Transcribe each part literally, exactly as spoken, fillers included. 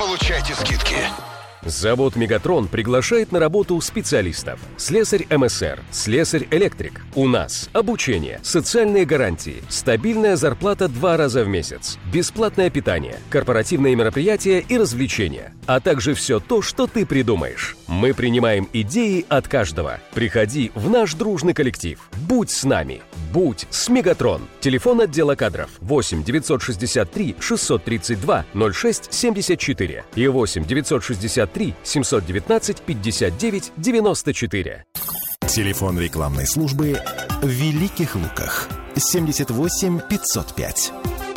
получайте скидки. Завод «Мегатрон» приглашает на работу специалистов. Слесарь эм эс эр, слесарь-электрик. У нас обучение, социальные гарантии, стабильная зарплата два раза в месяц, бесплатное питание, корпоративные мероприятия и развлечения, а также все то, что ты придумаешь. Мы принимаем идеи от каждого. Приходи в наш дружный коллектив. Будь с нами. Будь с «Мегатрон». Телефон отдела кадров восемь девятьсот шестьдесят три шестьсот тридцать два ноль шесть семьдесят четыре и восемь девятьсот шестьдесят три семьсот девятнадцать пятьдесят девять девяносто четыре. Телефон рекламной службы в Великих Луках семьдесят восемь пятьсот пять.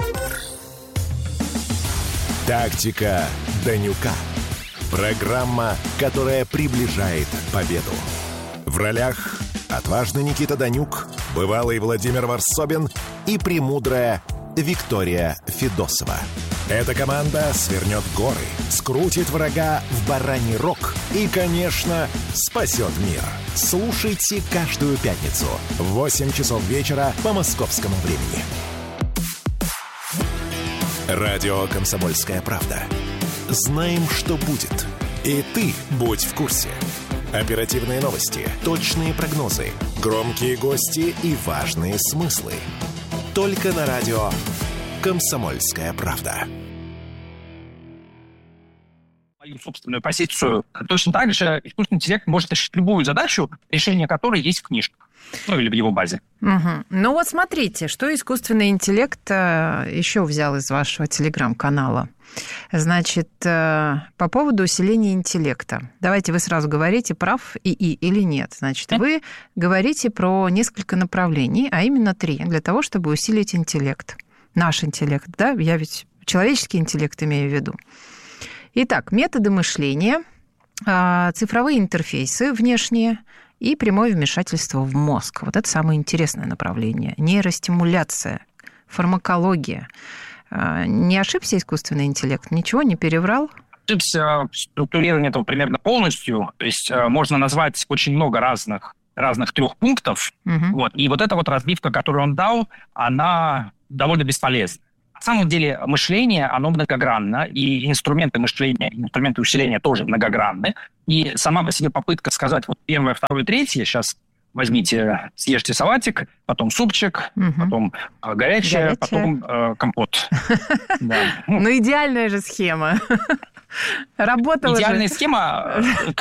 Тактика Данюка. Программа, которая приближает победу. В ролях отважный Никита Данюк, бывалый Владимир Варсобин и премудрая Виктория Федосова. Эта команда свернет горы, скрутит врага в бараний рог и, конечно, спасет мир. Слушайте каждую пятницу в восемь часов вечера по московскому времени. Радио «Комсомольская правда». Знаем, что будет. И ты будь в курсе. Оперативные новости, точные прогнозы, громкие гости и важные смыслы. Только на радио «Комсомольская правда». Мою собственную позицию. Точно так же искусственный интеллект может решить любую задачу, решение которой есть в книжках. Ну, или в его базе. Угу. Ну вот смотрите, что искусственный интеллект еще взял из вашего телеграм-канала. Значит, по поводу усиления интеллекта. Давайте вы сразу говорите, прав ИИ или нет. Значит, вы говорите про несколько направлений, а именно три, для того, чтобы усилить интеллект. Наш интеллект, да? Я ведь человеческий интеллект имею в виду. Итак, методы мышления, цифровые интерфейсы внешние и прямое вмешательство в мозг. Вот это самое интересное направление. Нейростимуляция, фармакология. Не ошибся искусственный интеллект? Ничего не переврал? Ошибся в структурировании этого примерно полностью. То есть можно назвать очень много разных, разных трех пунктов. Угу. Вот. И вот эта вот разбивка, которую он дал, она довольно бесполезна. На самом деле мышление, оно многогранно, и инструменты мышления, инструменты усиления тоже многогранны. И сама по себе попытка сказать вот первое, второе, третье, сейчас возьмите, съешьте салатик, потом супчик, угу. потом э, горячее, горячее, потом э, компот. Ну, идеальная же схема. Работала Идеальная схема.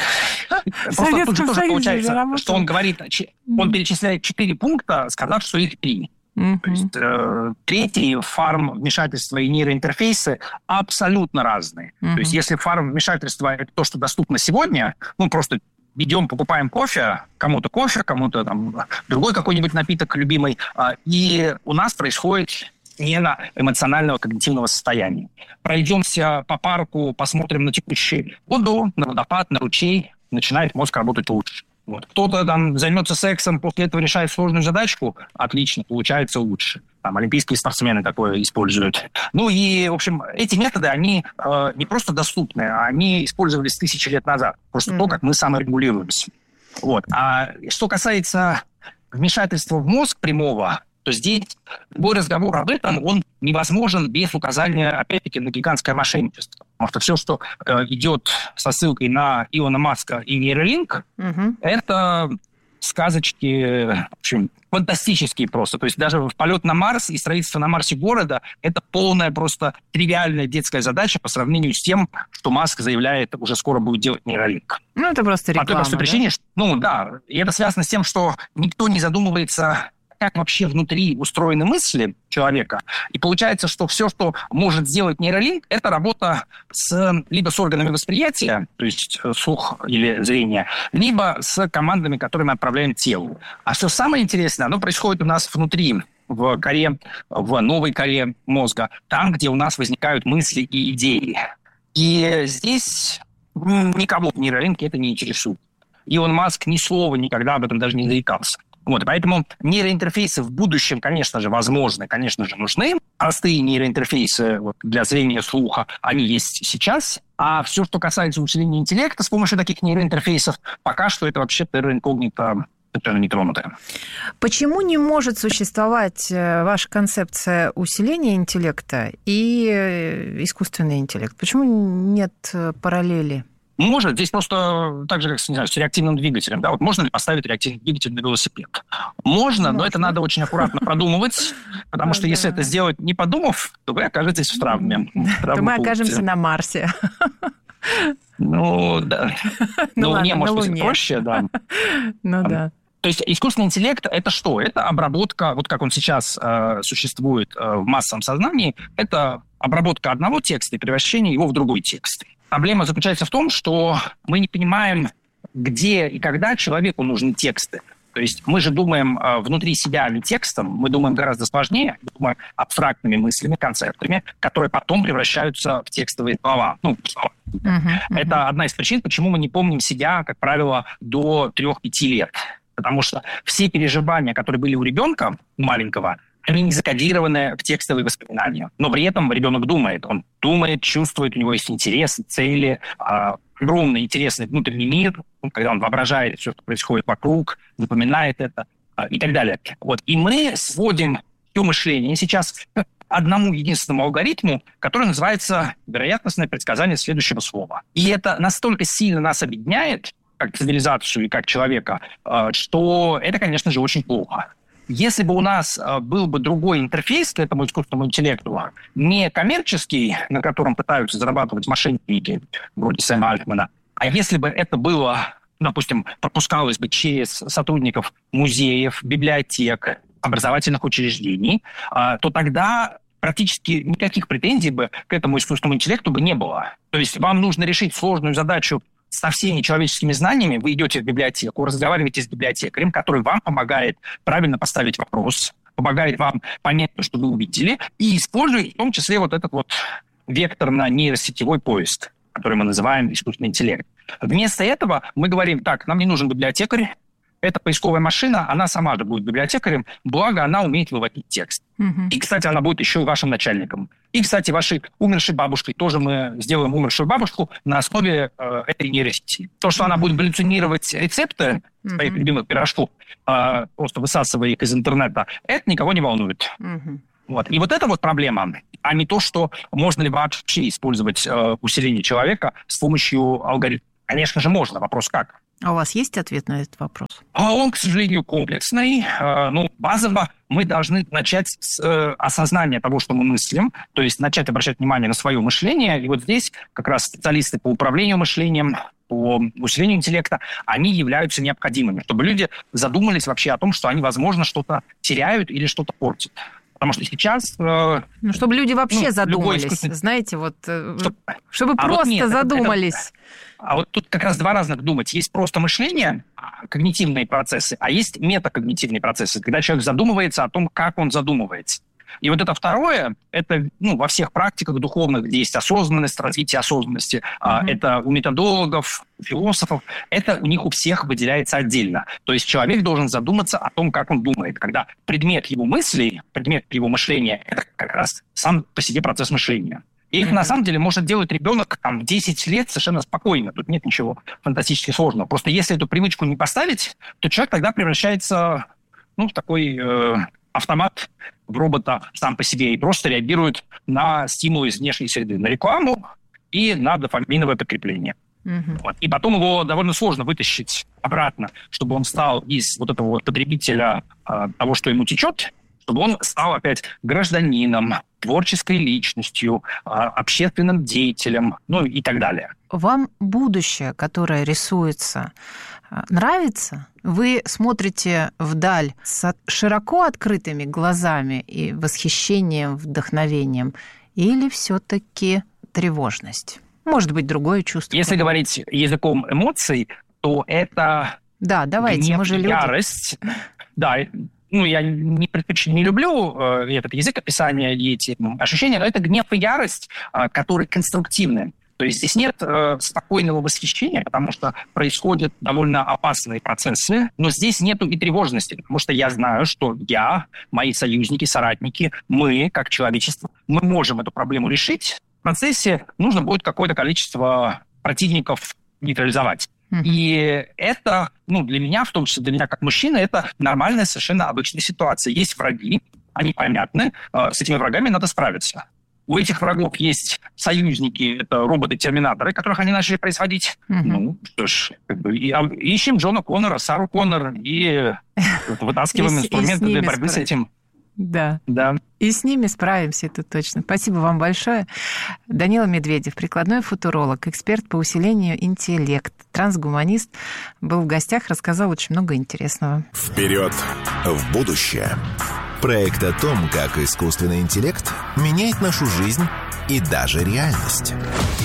Просто тут же тоже получается, что он говорит, он перечисляет четыре пункта, сказав, что их три. Mm-hmm. То есть э, третий фарм-вмешательство и нейроинтерфейсы абсолютно разные. Mm-hmm. То есть если фарм-вмешательство – это то, что доступно сегодня, ну, просто идем, покупаем кофе, кому-то кофе, кому-то там другой какой-нибудь напиток любимый, э, и у нас происходит смена эмоционального когнитивного состояния. Пройдемся по парку, посмотрим на текущую воду, на водопад, на ручей, начинает мозг работать лучше. Вот. Кто-то там займется сексом, после этого решает сложную задачку, отлично, получается лучше. Там олимпийские спортсмены такое используют. Ну и, в общем, эти методы, они э, не просто доступны, они использовались тысячи лет назад. Просто mm-hmm. то, как мы саморегулируемся. Вот. А что касается вмешательства в мозг прямого, то здесь любой разговор об этом, он невозможен без указания, опять-таки, на гигантское мошенничество. Потому что все, что э, идет со ссылкой на Илона Маска и нейролинк, угу. это сказочки, в общем, фантастические просто. То есть даже в полет на Марс и строительство на Марсе города – это полная просто тривиальная детская задача по сравнению с тем, что Маск заявляет, уже скоро будет делать нейролинк. Ну, это просто реклама, по той простой да? причине, что, ну, да, и это связано с тем, что никто не задумывается, как вообще внутри устроены мысли человека. И получается, что все, что может сделать нейролинк, это работа с, либо с органами восприятия, то есть слух или зрение, либо с командами, которые мы отправляем телу. А все самое интересное, оно происходит у нас внутри, в коре, в новой коре мозга, там, где у нас возникают мысли и идеи. И здесь никого в нейролинке это не интересует. Илон Маск ни слова никогда об этом даже не заикался. Вот, и поэтому нейроинтерфейсы в будущем, конечно же, возможны, конечно же, нужны. Простые нейроинтерфейсы вот, для зрения, слуха, они есть сейчас. А все, что касается усиления интеллекта с помощью таких нейроинтерфейсов, пока что это вообще терра инкогнита совершенно нетронутая. Почему не может существовать ваша концепция усиления интеллекта и искусственный интеллект? Почему нет параллели? Может, здесь просто так же, как не знаю, с реактивным двигателем. Да? Вот можно ли поставить реактивный двигатель на велосипед? Можно, можно. Но это надо очень аккуратно продумывать, потому что если это сделать не подумав, то вы окажетесь в травме. То мы окажемся на Марсе. Ну, да. На Луне, может быть, проще, да. Ну, да. То есть искусственный интеллект – это что? Это обработка, вот как он сейчас э, существует э, в массовом сознании, это обработка одного текста и превращение его в другой текст. Проблема заключается в том, что мы не понимаем, где и когда человеку нужны тексты. То есть мы же думаем э, внутри себя не текстом, мы думаем гораздо сложнее, мы думаем абстрактными мыслями, концептами, которые потом превращаются в текстовые слова. Ну, слова. Uh-huh, uh-huh. Это одна из причин, почему мы не помним себя, как правило, до трех-пяти лет. Потому что все переживания, которые были у ребенка, у маленького, они не закодированы в текстовые воспоминания. Но при этом ребенок думает. Он думает, чувствует, у него есть интересы, цели, огромный интересный внутренний мир, когда он воображает все, что происходит вокруг, запоминает это и так далее. Вот. И мы сводим все мышление сейчас к одному единственному алгоритму, который называется вероятностное предсказание следующего слова. И это настолько сильно нас объединяет, как цивилизацию и как человека, что это, конечно же, очень плохо. Если бы у нас был бы другой интерфейс к этому искусственному интеллекту, не коммерческий, на котором пытаются зарабатывать мошенники вроде Сэма Альтмана, а если бы это было, допустим, пропускалось бы через сотрудников музеев, библиотек, образовательных учреждений, то тогда практически никаких претензий бы к этому искусственному интеллекту бы не было. То есть вам нужно решить сложную задачу со всеми человеческими знаниями, вы идете в библиотеку, разговариваете с библиотекарем, который вам помогает правильно поставить вопрос, помогает вам понять то, что вы увидели, и использует в том числе вот этот вот векторно-нейросетевой поиск, который мы называем искусственный интеллект. Вместо этого мы говорим, так, нам не нужен библиотекарь, эта поисковая машина, она сама же будет библиотекарем, благо она умеет выводить текст. Uh-huh. И, кстати, она будет еще и вашим начальником. И, кстати, вашей умершей бабушкой тоже мы сделаем умершую бабушку на основе э, этой нейросети. То, что она будет галлюцинировать рецепты uh-huh. своих любимых пирожков, э, просто высасывая их из интернета, это никого не волнует. Uh-huh. Вот. И вот это вот проблема, а не то, что можно ли вообще использовать э, усиление человека с помощью алгоритма. Конечно же, можно. Вопрос как? А у вас есть ответ на этот вопрос? А он, к сожалению, комплексный. Ну, базово мы должны начать с э, осознания того, что мы мыслим, то есть начать обращать внимание на свое мышление. И вот здесь как раз специалисты по управлению мышлением, по усилению интеллекта, они являются необходимыми, чтобы люди задумались вообще о том, что они, возможно, что-то теряют или что-то портят. Потому что сейчас... Э, ну, чтобы люди вообще ну, задумались, искусственный... знаете, вот, чтобы, чтобы а просто вот нет, задумались. Это, это, а вот тут как раз два разных думать. Есть просто мышление, когнитивные процессы, а есть метакогнитивные процессы, когда человек задумывается о том, как он задумывается. И вот это второе, это ну, во всех практиках духовных, где есть осознанность, развитие осознанности, mm-hmm. это у методологов, философов, это у них у всех выделяется отдельно. То есть человек должен задуматься о том, как он думает, когда предмет его мыслей, предмет его мышления, это как раз сам по себе процесс мышления. И их, mm-hmm. на самом деле, может делать ребенок там, в десять лет совершенно спокойно. Тут нет ничего фантастически сложного. Просто если эту привычку не поставить, то человек тогда превращается ну, в такой э, автомат, в робота сам по себе и просто реагирует на стимулы из внешней среды, на рекламу и на дофаминовое подкрепление. Mm-hmm. Вот. И потом его довольно сложно вытащить обратно, чтобы он стал из вот этого вот потребителя э, того, что ему течет, чтобы он стал опять гражданином, творческой личностью, общественным деятелем, ну и так далее. Вам будущее, которое рисуется, нравится? Вы смотрите вдаль с широко открытыми глазами и восхищением, вдохновением, или все-таки тревожность? Может быть, другое чувство? Если говорить языком эмоций, то это да, давайте, гнев, мы же люди. Ярость. Да, ну, я не, не люблю э, этот язык описания и эти ощущения, но это гнев и ярость, э, которые конструктивны. То есть здесь нет э, спокойного восхищения, потому что происходят довольно опасные процессы, но здесь нету и тревожности, потому что я знаю, что я, мои союзники, соратники, мы, как человечество, мы можем эту проблему решить. В процессе нужно будет какое-то количество противников нейтрализовать. Uh-huh. И это, ну, для меня, в том числе для меня как мужчины, это нормальная, совершенно обычная ситуация. Есть враги, они понятны, с этими врагами надо справиться. У этих врагов есть союзники, это роботы-терминаторы, которых они начали производить. Uh-huh. Ну, что ж, как бы, и, а, ищем Джона Коннора, Сару Коннор и вытаскиваем инструменты для борьбы с этим. Да. да. И с ними справимся, это точно. Спасибо вам большое. Данила Медведев, прикладной футуролог, эксперт по усилению интеллекта, трансгуманист, был в гостях, рассказал очень много интересного. Вперед в будущее. Проект о том, как искусственный интеллект меняет нашу жизнь и даже реальность.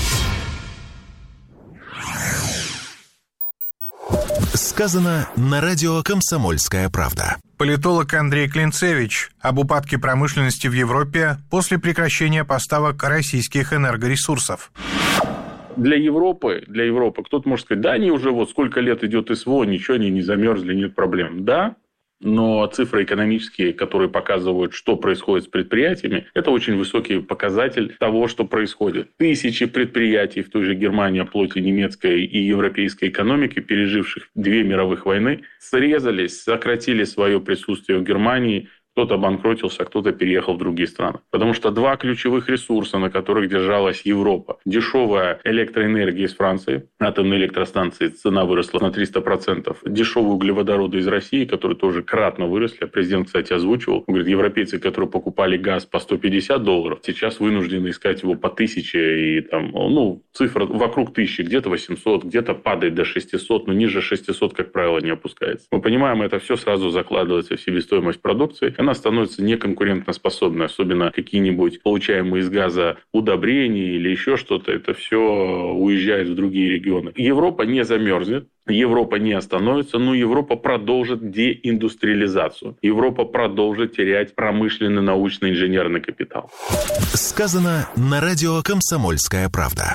Сказано на радио «Комсомольская правда». Политолог Андрей Клинцевич об упадке промышленности в Европе после прекращения поставок российских энергоресурсов. Для Европы, для Европы кто-то может сказать, да, они уже вот сколько лет идет СВО, ничего, они не замерзли, нет проблем. Да, но цифры экономические, которые показывают, что происходит с предприятиями, это очень высокий показатель того, что происходит. Тысячи предприятий в той же Германии, плоти немецкой и европейской экономики, переживших две мировых войны, срезались, сократили свое присутствие в Германии. Кто-то обанкротился, а кто-то переехал в другие страны. Потому что два ключевых ресурса, на которых держалась Европа. Дешевая электроэнергия из Франции, атомные электростанции, цена выросла на триста процентов. Дешевые углеводороды из России, которые тоже кратно выросли. Президент, кстати, озвучивал. Он говорит, европейцы, которые покупали газ по сто пятьдесят долларов, сейчас вынуждены искать его по тысяче. И там, ну, цифра вокруг тысячи, где-то восемьсот, где-то падает до шестисот, но ниже шестисот, как правило, не опускается. Мы понимаем, это все сразу закладывается в себестоимость продукции. Она становится неконкурентоспособной, особенно какие-нибудь получаемые из газа удобрения или еще что-то, это все уезжает в другие регионы. Европа не замерзнет, Европа не остановится, но Европа продолжит деиндустриализацию. Европа продолжит терять промышленный, научный, инженерный капитал. Сказано на радио «Комсомольская правда».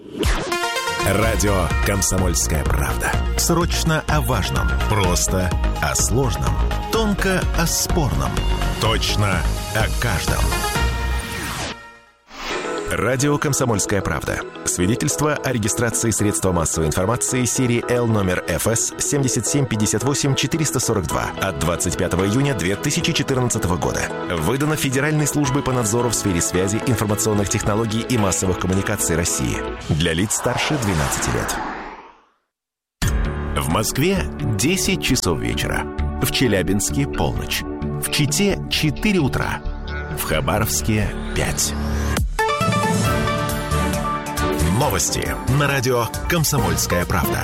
Радио «Комсомольская правда». Срочно о важном, просто о сложном, тонко о спорном, точно о каждом. Радио «Комсомольская правда». Свидетельство о регистрации средства массовой информации серии Л номер эф эс семь семь пять восемь четыре сорок два от двадцать пятого июня две тысячи четырнадцатого года. Выдано Федеральной службой по надзору в сфере связи, информационных технологий и массовых коммуникаций России. Для лиц старше двенадцати лет. В Москве десять часов вечера. В Челябинске полночь. В Чите четыре утра. В Хабаровске пять. Новости на радио «Комсомольская правда».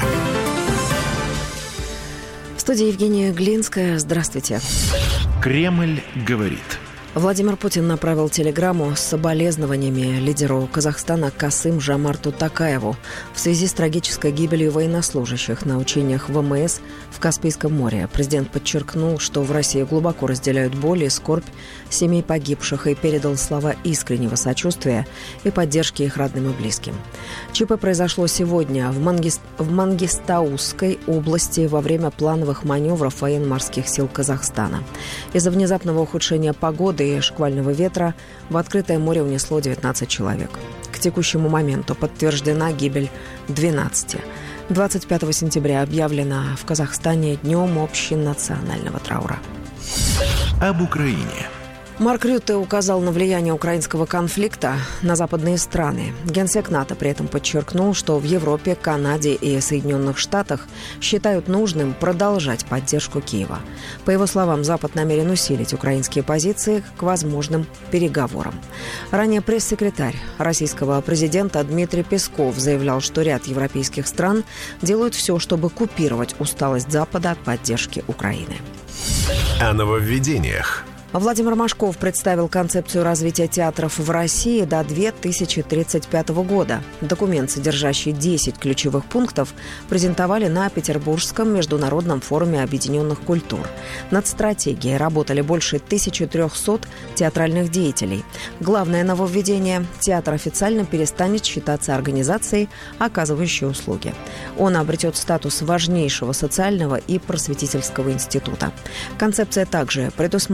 В студии Евгения Глинская. Здравствуйте. Кремль говорит. Владимир Путин направил телеграмму с соболезнованиями лидеру Казахстана Касым-Жомарту Токаеву в связи с трагической гибелью военнослужащих на учениях вэ эм эс в Каспийском море. Президент подчеркнул, что в России глубоко разделяют боль и скорбь семей погибших и передал слова искреннего сочувствия и поддержки их родным и близким. ЧП произошло сегодня в, Мангис... в Мангистаусской области во время плановых маневров военно-морских сил Казахстана. Из-за внезапного ухудшения погоды и шквального ветра в открытое море унесло девятнадцать человек. К текущему моменту подтверждена гибель двенадцати. двадцать пятого сентября объявлено в Казахстане днем общенационального траура. Об Украине. Марк Рютте указал на влияние украинского конфликта на западные страны. Генсек НАТО при этом подчеркнул, что в Европе, Канаде и Соединенных Штатах считают нужным продолжать поддержку Киева. По его словам, Запад намерен усилить украинские позиции к возможным переговорам. Ранее пресс-секретарь российского президента Дмитрий Песков заявлял, что ряд европейских стран делают все, чтобы купировать усталость Запада от поддержки Украины. О нововведениях. Владимир Машков представил концепцию развития театров в России до две тысячи тридцать пятого года. Документ, содержащий десять ключевых пунктов, презентовали на Петербургском международном форуме объединенных культур. Над стратегией работали больше тысячи трехсот театральных деятелей. Главное нововведение – театр официально перестанет считаться организацией, оказывающей услуги. Он обретет статус важнейшего социального и просветительского института. Концепция также предусматривает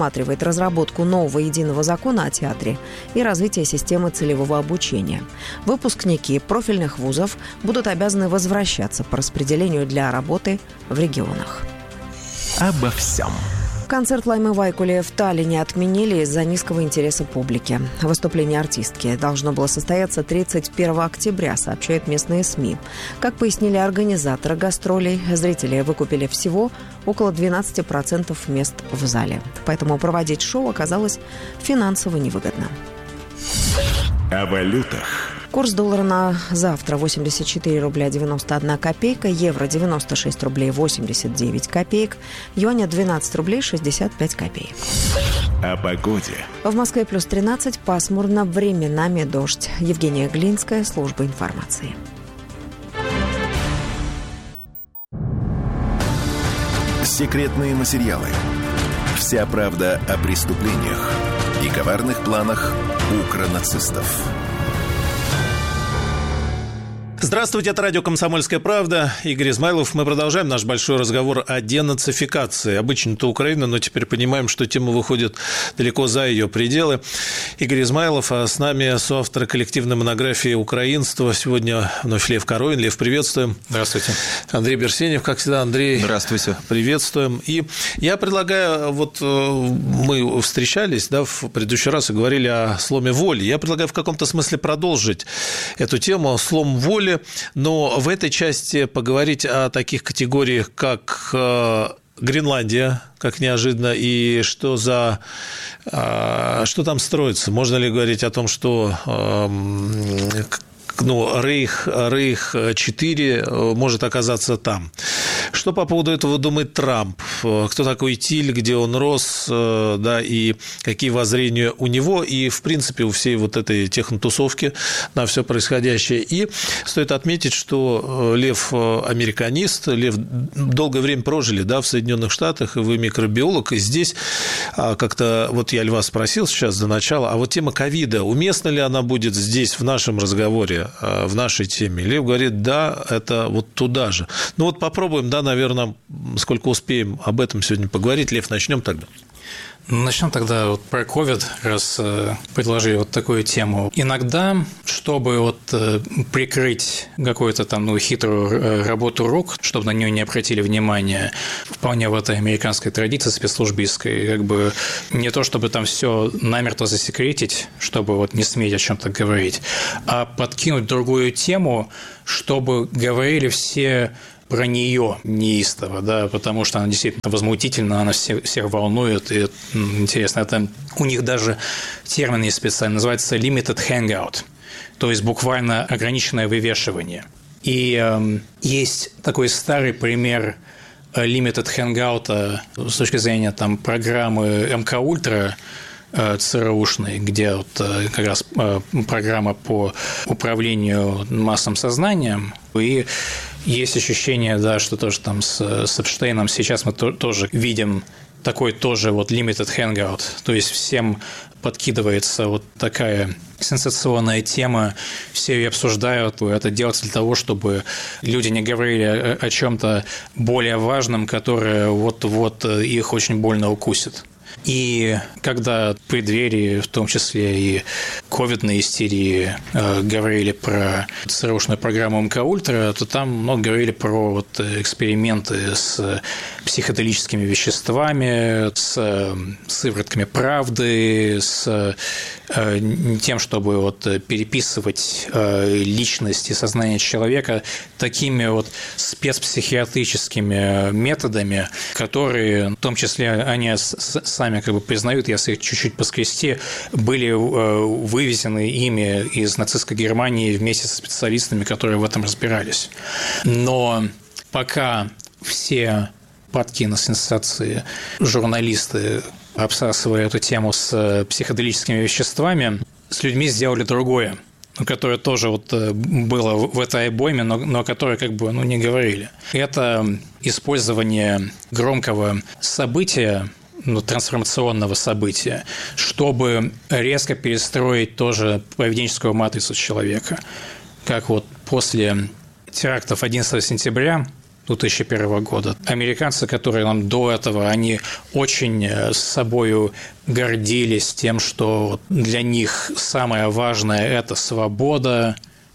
разработку нового единого закона о театре и развитие системы целевого обучения. Выпускники профильных вузов будут обязаны возвращаться по распределению для работы в регионах. Обо всем. Концерт Лаймы Вайкуле в Таллине отменили из-за низкого интереса публики. Выступление артистки должно было состояться тридцать первого октября, сообщают местные СМИ. Как пояснили организаторы гастролей, зрители выкупили всего около двенадцать процентов мест в зале. Поэтому проводить шоу оказалось финансово невыгодно. О валютах. Курс доллара на завтра восемьдесят четыре рубля девяносто одна копейка, евро девяносто шесть рублей восемьдесят девять копеек, юаня двенадцать рублей шестьдесят пять копеек. О погоде. В Москве плюс тринадцать, пасмурно, временами дождь. Евгения Глинская, служба информации. Секретные материалы. Вся правда о преступлениях и коварных планах укронацистов. Здравствуйте, это радио «Комсомольская правда». Игорь Измайлов. Мы продолжаем наш большой разговор о денацификации. Обычно-то Украина, но теперь понимаем, что тема выходит далеко за ее пределы. Игорь Измайлов, а с нами соавтор коллективной монографии «Украинство». Сегодня вновь Лев Коровин. Лев, приветствуем. Здравствуйте. Андрей Берсенев, как всегда. Андрей, здравствуйте. Приветствуем. И я предлагаю, вот мы встречались, да, в предыдущий раз и говорили о сломе воли. Я предлагаю в каком-то смысле продолжить эту тему. Слом воли. Но в этой части поговорить о таких категориях, как Гренландия, как неожиданно, и что за что там строится. Можно ли говорить о том, что ну, Рейх, Рейх четыре может оказаться там? Что по поводу этого думает Трамп? Кто такой Тиль, где он рос, да, и какие воззрения у него, и, в принципе, у всей вот этой технотусовки на все происходящее. И стоит отметить, что Лев американист, Лев долгое время прожили, да, в Соединенных Штатах, и вы микробиолог, и здесь как-то, вот я Льва спросил сейчас до начала, а вот тема ковида, уместна ли она будет здесь, в нашем разговоре, в нашей теме? Лев говорит, да, это вот туда же. Ну вот попробуем, да, наверное, сколько успеем об этом сегодня поговорить. Лев, начнем тогда. Начнем тогда вот про ковид, раз предложили вот такую тему. Иногда, чтобы вот прикрыть какую-то там, ну, хитрую работу рук, чтобы на нее не обратили внимания, вполне в этой американской традиции спецслужбистской, как бы не то, чтобы там все намертво засекретить, чтобы вот не сметь о чем-то говорить, а подкинуть другую тему, чтобы говорили все про нее неистово, да, потому что она действительно возмутительна, она всех, всех волнует, и интересно, это у них даже термин есть специально, называется limited hangout, то есть буквально ограниченное вывешивание. И э, есть такой старый пример limited hangout с точки зрения там программы эм ка Ультра, ЦРУшной, где вот как раз программа по управлению массовым сознанием, и есть ощущение, да, что тоже там с, с Эпштейном сейчас мы то, тоже видим такой тоже вот limited hangout, то есть всем подкидывается вот такая сенсационная тема, все ее обсуждают, это делается для того, чтобы люди не говорили о, о чем-то более важном, которое вот-вот их очень больно укусит. И когда в преддверии, в том числе и ковидной истерии, говорили про ЦРУшную программу эм ка Ультра, то там много говорили про вот эксперименты с психоделическими веществами, с сыворотками правды, с тем, чтобы вот переписывать личность и сознание человека такими вот спецпсихиатрическими методами, которые, в том числе, они сами как бы признают, если чуть-чуть поскрести, были вывезены ими из нацистской Германии вместе со специалистами, которые в этом разбирались. Но пока все падки на сенсации журналисты обсасывая эту тему с психоделическими веществами, с людьми сделали другое, которое тоже вот было в этой обойме, но, но которое как бы ну, не говорили. Это использование громкого события, ну, трансформационного события, чтобы резко перестроить тоже поведенческую матрицу человека. Как вот после терактов одиннадцатого сентября две тысячи первого года. Американцы, которые нам до этого, они очень с собою гордились тем, что для них самое важное – это свобода,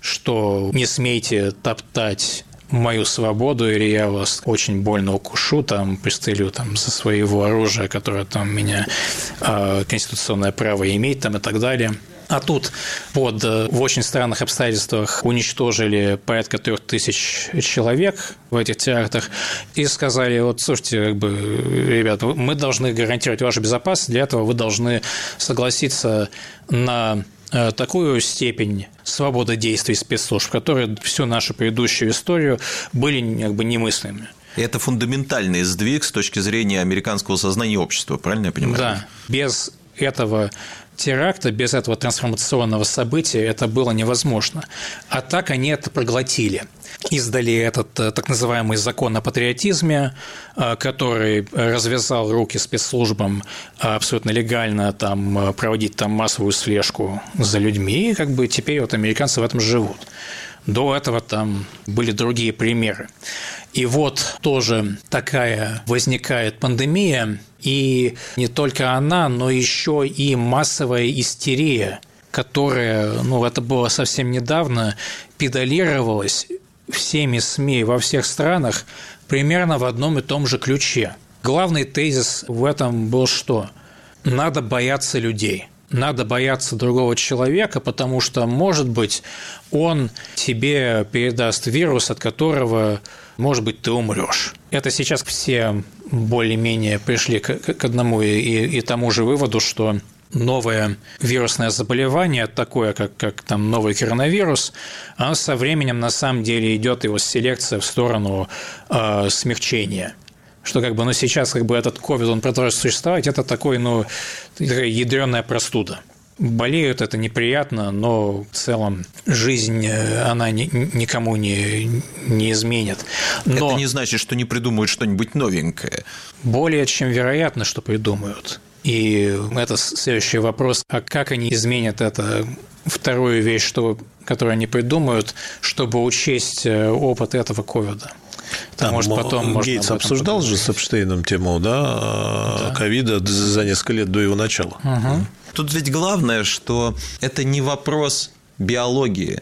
что не смейте топтать мою свободу, или я вас очень больно укушу, там, пристрелю там, за своего оружия, которое там меня э, конституционное право имеет, там, и так далее. А тут под, в очень странных обстоятельствах уничтожили порядка трех тысяч человек в этих терактах и сказали, вот, слушайте, как бы, ребята, мы должны гарантировать вашу безопасность, для этого вы должны согласиться на такую степень свободы действий спецслужб, которые всю нашу предыдущую историю были как бы немыслимыми. И это фундаментальный сдвиг с точки зрения американского сознания и общества, правильно я понимаю? Да. Без этого теракта, без этого трансформационного события это было невозможно. А так они это проглотили. Издали этот так называемый закон о патриотизме, который развязал руки спецслужбам абсолютно легально там, проводить там массовую слежку за людьми, и как бы теперь вот американцы в этом живут. До этого там были другие примеры. И вот тоже такая возникает пандемия, и не только она, но еще и массовая истерия, которая, ну, это было совсем недавно, педалировалась всеми СМИ во всех странах примерно в одном и том же ключе. Главный тезис в этом был что? Надо бояться людей. Надо бояться другого человека, потому что, может быть, он тебе передаст вирус, от которого, может быть, ты умрешь. Это сейчас все более-менее пришли к, к одному и, и тому же выводу, что новое вирусное заболевание, такое как, как там новый коронавирус, оно со временем на самом деле идет его селекция в сторону э, смягчения. Что как бы, ну, сейчас как бы этот ковид, он продолжает существовать, это такой, ну, такая ядреная простуда. Болеют, это неприятно, но в целом жизнь, она ни, никому не, не изменит. Но это не значит, что не придумают что-нибудь новенькое. Более чем вероятно, что придумают. И это следующий вопрос, а как они изменят это? Вторую вещь, что, которую они придумают, чтобы учесть опыт этого ковида. Там, может, потом Гейтс обсуждал же с Эпштейном тему, да, ковида да. за несколько лет до его начала. Угу. Тут ведь главное, что это не вопрос биологии,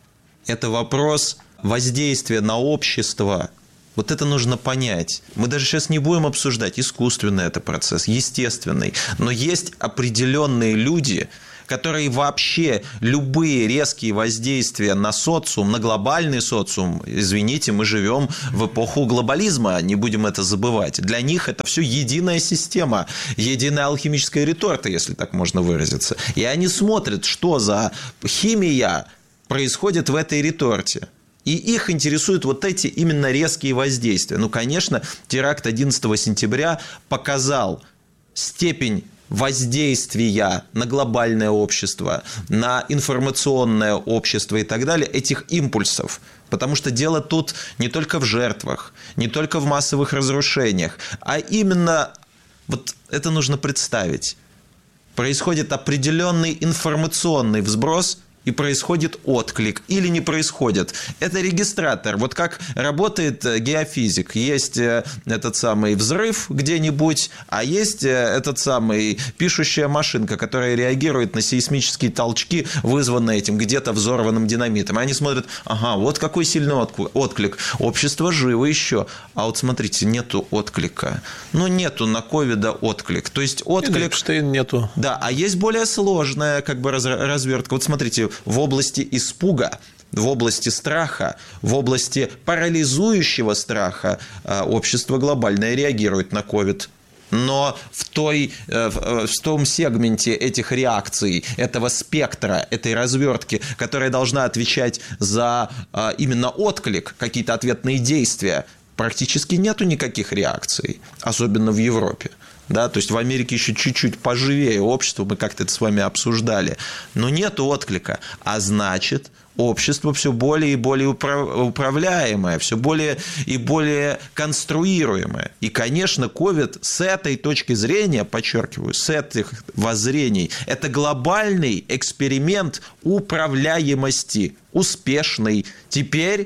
это вопрос воздействия на общество. Вот это нужно понять. Мы даже сейчас не будем обсуждать, искусственный это процесс, естественный, но есть определенные люди, которые вообще любые резкие воздействия на социум, на глобальный социум, извините, мы живем в эпоху глобализма, не будем это забывать. Для них это все единая система, единая алхимическая реторта, если так можно выразиться. И они смотрят, что за химия происходит в этой реторте. И их интересуют вот эти именно резкие воздействия. Ну, конечно, теракт одиннадцатого сентября показал степень воздействия на глобальное общество, на информационное общество и так далее, этих импульсов. Потому что дело тут не только в жертвах, не только в массовых разрушениях, а именно, вот это нужно представить, происходит определенный информационный взброс, и происходит отклик, или не происходит. Это регистратор. Вот как работает геофизик. Есть этот самый взрыв где-нибудь, а есть этот самый пишущая машинка, которая реагирует на сейсмические толчки, вызванные этим где-то взорванным динамитом. И они смотрят, ага, вот какой сильный отклик. Общество живо еще. А вот смотрите, нету отклика. Ну, нету на ковида отклик. То есть отклик... Эпштейн нету. Да, а есть более сложная как бы развертка. Вот смотрите, в области испуга, в области страха, в области парализующего страха общество глобальное реагирует на ковид. Но в, той, в том сегменте этих реакций, этого спектра, этой развертки, которая должна отвечать за именно отклик, какие-то ответные действия, практически нету никаких реакций, особенно в Европе. Да, то есть в Америке еще чуть-чуть поживее общество, мы как-то это с вами обсуждали, но нет отклика, а значит, общество все более и более управляемое, все более и более конструируемое. И, конечно, ковид с этой точки зрения, подчеркиваю, с этих воззрений, это глобальный эксперимент управляемости, успешный. Теперь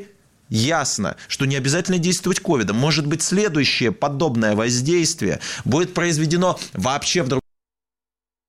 ясно, что не обязательно действовать ковидом. Может быть, следующее подобное воздействие будет произведено вообще в другом